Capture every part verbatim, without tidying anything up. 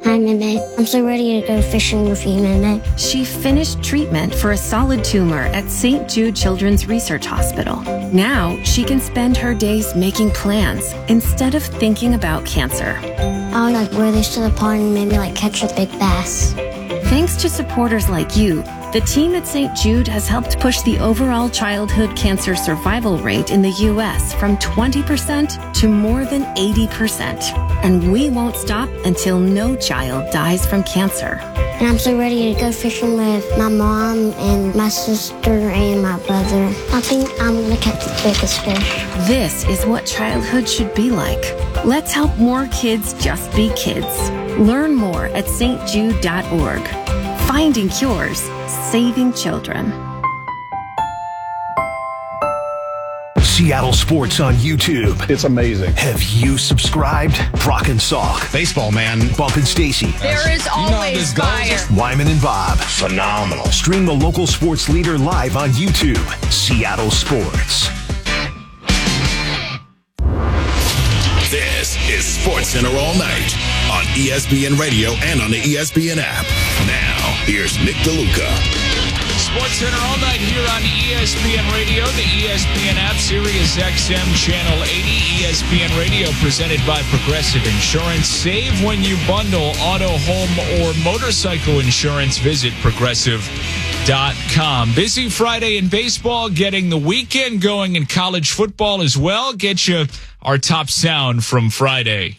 Hi, Mimi. I'm so ready to go fishing with you, Mimi. She finished treatment for a solid tumor at Saint Jude Children's Research Hospital. Now she can spend her days making plans instead of thinking about cancer. I'll like wear this to the pond and maybe like catch a big bass. Thanks to supporters like you, the team at Saint Jude has helped push the overall childhood cancer survival rate in the U S from twenty percent to more than eighty percent. And we won't stop until no child dies from cancer. And I'm so ready to go fishing with my mom and my sister and my brother. I think I'm going to catch the biggest fish. This is what childhood should be like. Let's help more kids just be kids. Learn more at S T Jude dot org. Finding cures, saving children. Seattle Sports on YouTube. It's amazing. Have you subscribed? Brock and Salk. Baseball, man. Bump and Stacy. There is always fire. Wyman and Bob. Phenomenal. Stream the local sports leader live on YouTube. Seattle Sports. This is Sports Center all night on E S P N Radio and on the E S P N app. Now, here's Nick DeLuca. Sports Center all night here on E S P N Radio, the E S P N app, Sirius X M Channel eighty, E S P N Radio, presented by Progressive Insurance. Save when you bundle auto, home, or motorcycle insurance. Visit progressive dot com. Busy Friday in baseball, getting the weekend going in college football as well. Get you our top sound from Friday.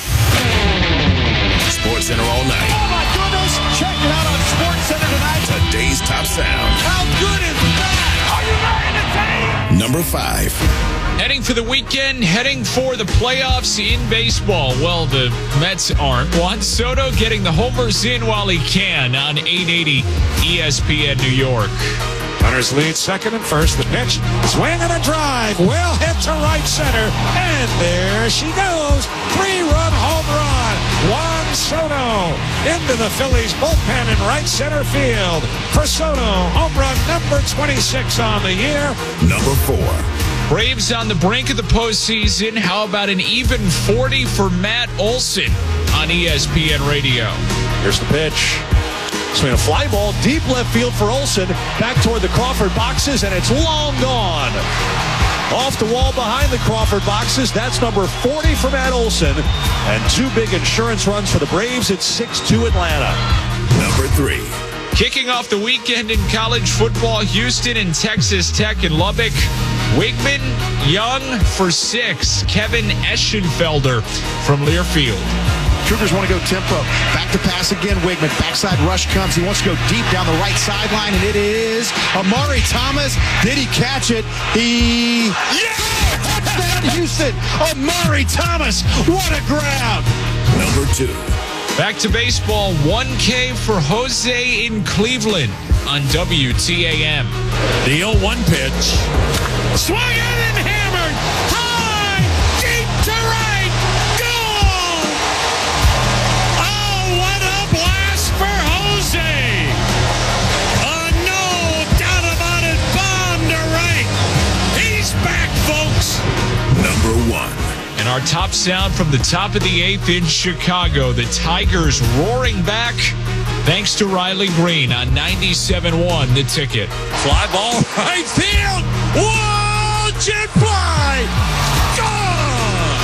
Sports Center all night. Oh, my goodness. Check it out on Sports Center tonight. Today's top sound. How good is that? Are you ready to take? Number five. Heading for the weekend, heading for the playoffs in baseball. Well, the Mets aren't. Juan Soto getting the homers in while he can on eight eighty E S P N New York. Runners lead second and first. The pitch, swing and a drive. Well hit to right center. And there she goes. Three-run home run. Juan Soto into the Phillies bullpen in right center field. For Soto, home run number twenty-six on the year. Number four. Braves on the brink of the postseason. How about an even forty for Matt Olson on E S P N Radio? Here's the pitch. Swing a fly ball deep left field for Olson. Back toward the Crawford boxes, and it's long gone. Off the wall behind the Crawford boxes. That's number forty for Matt Olson. And two big insurance runs for the Braves. It's six two Atlanta. Number three. Kicking off the weekend in college football, Houston and Texas Tech in Lubbock. Wigman, Young for six. Kevin Eschenfelder from Learfield. Cougars want to go tempo. Back to pass again. Wigman. Backside rush comes. He wants to go deep down the right sideline, and it is Amari Thomas. Did he catch it? He... Yeah! Touchdown, Houston. Amari Thomas. What a grab. Number two. Back to baseball. one K for Jose in Cleveland on W T A M. The oh one pitch. Swung in and hammered. High. Deep to right. Goal. Oh, what a blast for Jose. A no doubt about it bomb to right. He's back, folks. Number one. And our top sound from the top of the eighth in Chicago. The Tigers roaring back thanks to Riley Green on ninety-seven one The Ticket. Fly ball right field. Whoa, jet fly. Gone.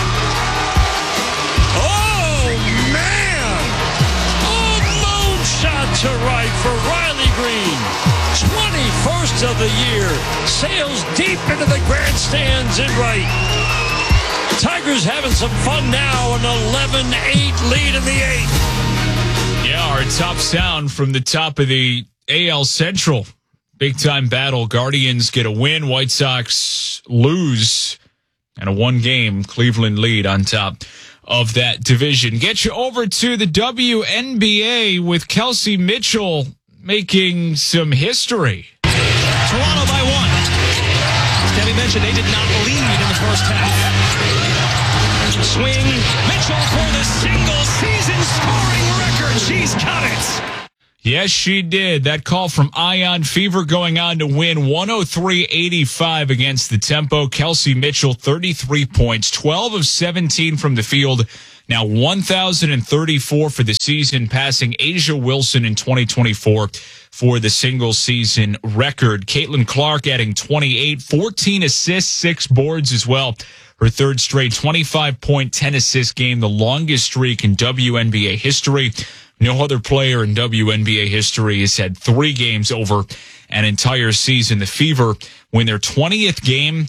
Oh, man. A moonshot to right for Riley Green. twenty-first of the year. Sails deep into the grandstands in right. Tigers having some fun now, an eleven eight lead in the eighth. Yeah, our top sound from the top of the A L Central. Big-time battle. Guardians get a win. White Sox lose. And a one-game Cleveland lead on top of that division. Get you over to the W N B A with Kelsey Mitchell making some history. Toronto by one. As Kevin mentioned, they did not lead in the first half. Swing, Mitchell for the single season scoring record. She's got it. Yes, she did. That call from Ion Fever going on to win one oh three eighty-five against the Tempo. Kelsey Mitchell, thirty-three points, twelve of seventeen from the field, Now one thousand thirty-four for the season, passing Asia Wilson in twenty twenty-four for the single season record. Caitlin Clark adding twenty-eight, fourteen assists, six boards as well. Her third straight twenty-five point, ten assist game, the longest streak in W N B A history. No other player in W N B A history has had three games over an entire season. The Fever win their twentieth game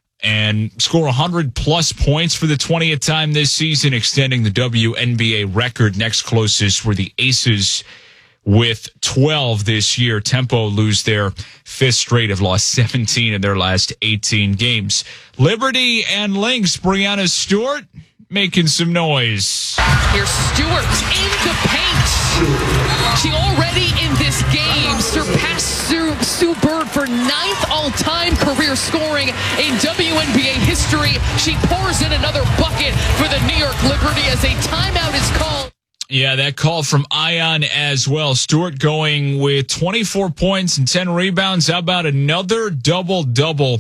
and score one hundred plus points for the twentieth time this season, extending the W N B A record. Next closest were the Aces with twelve this year. Tempo lose their fifth straight, have lost seventeen in their last eighteen games. Liberty and Lynx, Breanna Stewart making some noise. Here's Stewart in the paint. She already in this game surpassed Sue, Sue Bird for ninth all-time career scoring in W N B A history. She pours in another bucket for the New York Liberty as a timeout is called. Yeah, that call from Ion as well. Stewart going with twenty-four points and ten rebounds. How about another double-double?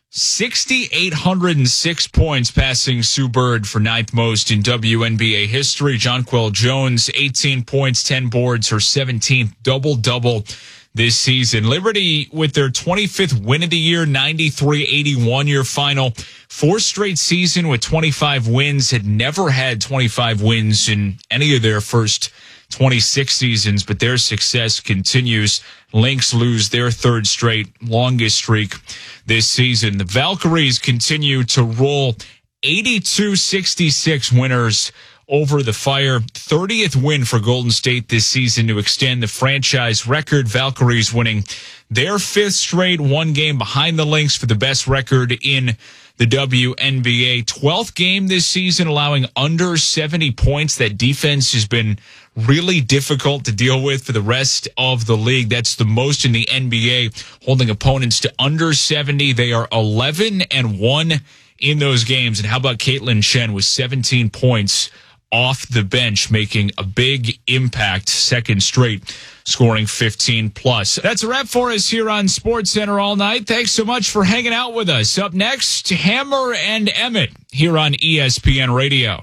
six thousand eight hundred six points, passing Sue Bird for ninth most in W N B A history. Jonquel Jones, eighteen points, ten boards, her seventeenth double-double this season. Liberty with their twenty-fifth win of the year, ninety-three eighty-one year final. Fourth straight season with twenty-five wins. Had never had twenty-five wins in any of their first twenty-six seasons, but their success continues. Lynx lose their third straight, longest streak this season. The Valkyries continue to roll, eighty-two sixty-six winners over the Fire. thirtieth win for Golden State this season to extend the franchise record. Valkyries winning their fifth straight, one game behind the Lynx for the best record in the W N B A. twelfth game this season, allowing under seventy points. That defense has been really difficult to deal with for the rest of the league. That's the most in the N B A, holding opponents to under seventy. They are eleven and one in those games. And how about Caitlin Chen with seventeen points off the bench, making a big impact, second straight, scoring fifteen plus. That's a wrap for us here on SportsCenter All Night. Thanks so much for hanging out with us. Up next, Hammer and Emmett here on E S P N Radio.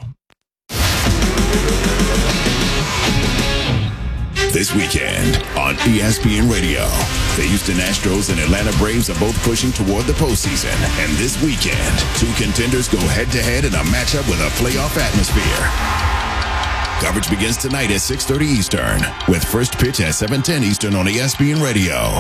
This weekend on E S P N Radio, the Houston Astros and Atlanta Braves are both pushing toward the postseason. And this weekend, two contenders go head-to-head in a matchup with a playoff atmosphere. Coverage begins tonight at six thirty Eastern, with first pitch at seven ten Eastern on E S P N Radio.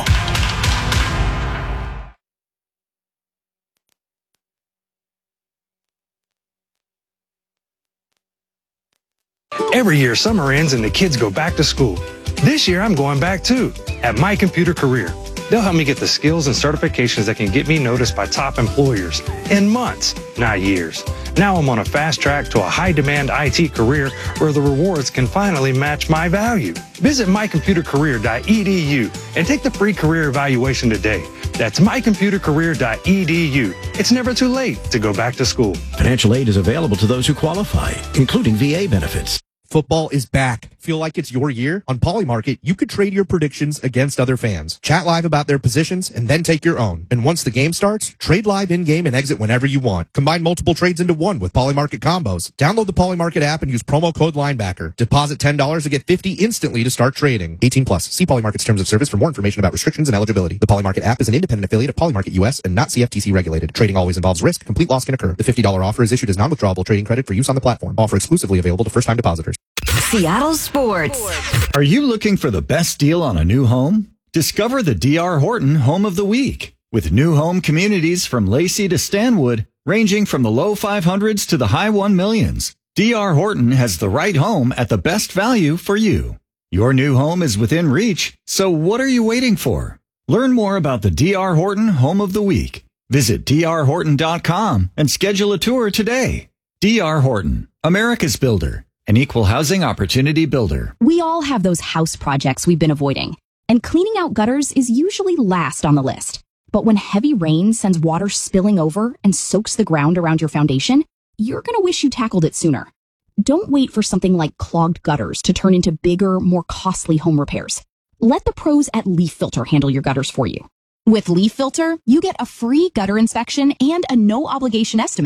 Every year, summer ends and the kids go back to school. This year, I'm going back too, at My Computer Career. They'll help me get the skills and certifications that can get me noticed by top employers in months, not years. Now I'm on a fast track to a high-demand I T career where the rewards can finally match my value. Visit my computer career dot e d u and take the free career evaluation today. That's my computer career dot e d u. It's never too late to go back to school. Financial aid is available to those who qualify, including V A benefits. Football is back. Feel like it's your year? On Polymarket, you could trade your predictions against other fans. Chat live about their positions and then take your own. And once the game starts, trade live in-game and exit whenever you want. Combine multiple trades into one with Polymarket combos. Download the Polymarket app and use promo code Linebacker. Deposit ten dollars to get fifty dollars instantly to start trading. eighteen plus. See Polymarket's terms of service for more information about restrictions and eligibility. The Polymarket app is an independent affiliate of Polymarket U S and not C F T C regulated. Trading always involves risk. Complete loss can occur. The fifty dollars offer is issued as non-withdrawable trading credit for use on the platform. Offer exclusively available to first-time depositors. Seattle Sports. Are you looking for the best deal on a new home? Discover the D R Horton Home of the Week. With new home communities from Lacey to Stanwood, ranging from the low five hundreds to the high one millions, D R Horton has the right home at the best value for you. Your new home is within reach, so what are you waiting for? Learn more about the D R Horton Home of the Week. Visit d r horton dot com and schedule a tour today. D R Horton, America's builder. An equal housing opportunity builder. We all have those house projects we've been avoiding, and cleaning out gutters is usually last on the list. But when heavy rain sends water spilling over and soaks the ground around your foundation, you're going to wish you tackled it sooner. Don't wait for something like clogged gutters to turn into bigger, more costly home repairs. Let the pros at Leaf Filter handle your gutters for you. With Leaf Filter, you get a free gutter inspection and a no-obligation estimate.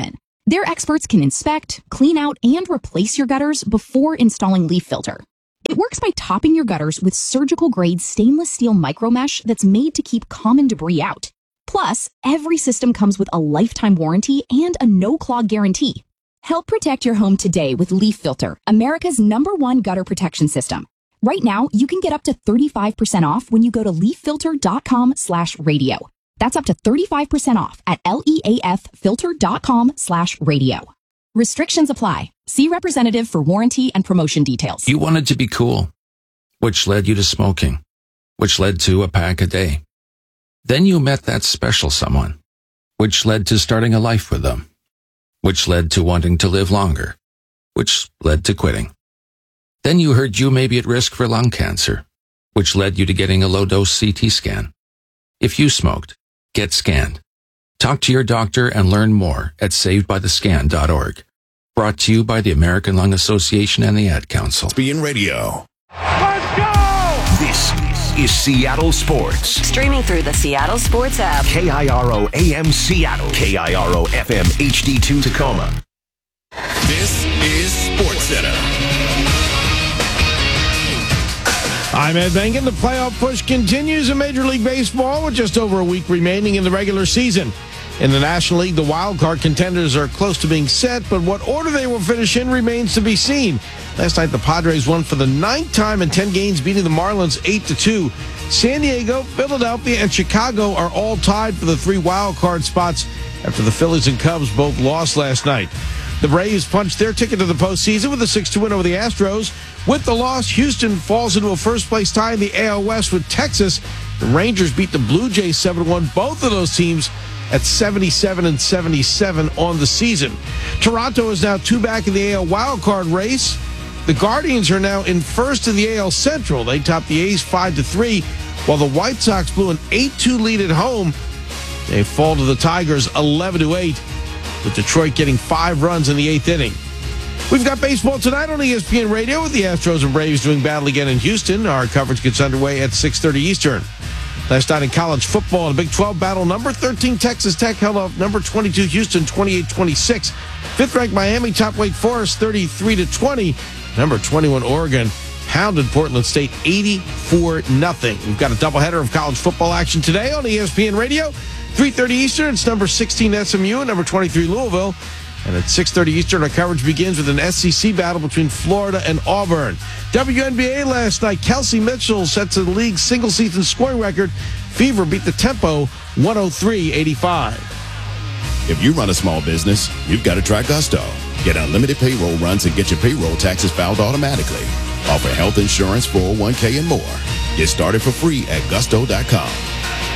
Their experts can inspect, clean out, and replace your gutters before installing Leaf Filter. It works by topping your gutters with surgical-grade stainless steel micromesh that's made to keep common debris out. Plus, every system comes with a lifetime warranty and a no-clog guarantee. Help protect your home today with Leaf Filter, America's number one gutter protection system. Right now, you can get up to thirty-five percent off when you go to leaffilter.com slash radio. That's up to thirty-five percent off at leaffilter.com slash radio. Restrictions apply. See representative for warranty and promotion details. You wanted to be cool, which led you to smoking, which led to a pack a day. Then you met that special someone, which led to starting a life with them, which led to wanting to live longer, which led to quitting. Then you heard you may be at risk for lung cancer, which led you to getting a low-dose C T scan. If you smoked, get scanned. Talk to your doctor and learn more at saved by the scan dot org. Brought to you by the American Lung Association and the Ad Council. E S P N Radio. Let's go! This is Seattle Sports. Streaming through the Seattle Sports app. K I R O A M Seattle. K I R O F M H D two Tacoma. This is SportsCenter. I'm Ed Bengen. The playoff push continues in Major League Baseball with just over a week remaining in the regular season. In the National League, the wild card contenders are close to being set, but what order they will finish in remains to be seen. Last night, the Padres won for the ninth time in ten games, beating the Marlins eight to two. San Diego, Philadelphia, and Chicago are all tied for the three wild card spots after the Phillies and Cubs both lost last night. The Braves punched their ticket to the postseason with a six two win over the Astros. With the loss, Houston falls into a first-place tie in the A L West with Texas. The Rangers beat the Blue Jays seven to one. Both of those teams at seventy-seven and seventy-seven on the season. Toronto is now two back in the A L wildcard race. The Guardians are now in first in the A L Central. They topped the A's five to three, while the White Sox blew an eight two lead at home. They fall to the Tigers eleven to eight, with Detroit getting five runs in the eighth inning. We've got baseball tonight on E S P N Radio with the Astros and Braves doing battle again in Houston. Our coverage gets underway at six thirty Eastern. Last night in college football, in a Big twelve battle, number thirteen Texas Tech held off number twenty-two Houston twenty-eight twenty-six. Fifth-ranked Miami topped Wake Forest thirty-three to twenty. Number twenty-one Oregon pounded Portland State eighty-four nothing. We've got a doubleheader of college football action today on E S P N Radio. three thirty Eastern, it's number sixteen S M U and number twenty-three Louisville. And at six thirty Eastern, our coverage begins with an S E C battle between Florida and Auburn. W N B A last night, Kelsey Mitchell sets the league's single-season scoring record. Fever beat the Tempo one oh three eighty-five. If you run a small business, you've got to try Gusto. Get unlimited payroll runs and get your payroll taxes filed automatically. Offer health insurance, four oh one k, and more. Get started for free at gusto dot com.